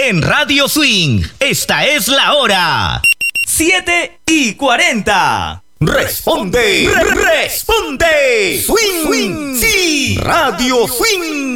En Radio Swing, esta es la hora. 7:40. Responde, responde. Swing, sí. Radio Swing.